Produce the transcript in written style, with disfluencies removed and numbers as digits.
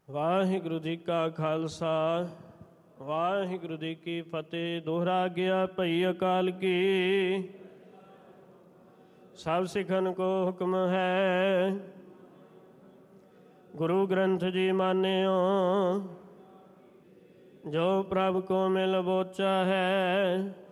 ਵਾਹਿਗੁਰੂ ਜੀ ਕਾ ਖਾਲਸਾ ਵਾਹਿਗੁਰੂ ਜੀ ਕੀ ਫਤਿਹ। ਦੋਹਰਾ ਗਿਆ ਭਈ ਅਕਾਲ ਕੀ, ਸਭ ਸਿੱਖਨ ਕੋ ਹੁਕਮ ਹੈ। ਗੁਰੂ ਗ੍ਰੰਥ ਜੀ ਮਾਨਿਓ, ਜੋ ਪ੍ਰਭ ਕੋ ਮਿਲ ਬੋਚਾ ਹੈ।